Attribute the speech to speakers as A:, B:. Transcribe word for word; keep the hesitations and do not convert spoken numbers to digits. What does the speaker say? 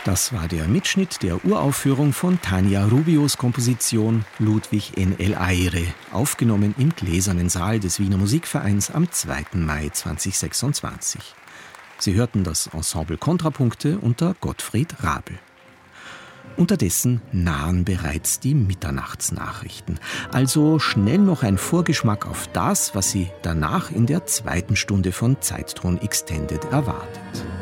A: Das war der Mitschnitt der Uraufführung von Tania Rubios Komposition Ludwig en el Aire, aufgenommen im Gläsernen Saal des Wiener Musikvereins am zweiten Mai zweitausendsechsundzwanzig. Sie hörten das Ensemble Kontrapunkte unter Gottfried Rabel. Unterdessen nahen bereits die Mitternachtsnachrichten. Also schnell noch ein Vorgeschmack auf das, was Sie danach in der zweiten Stunde von Zeitton Extended erwartet.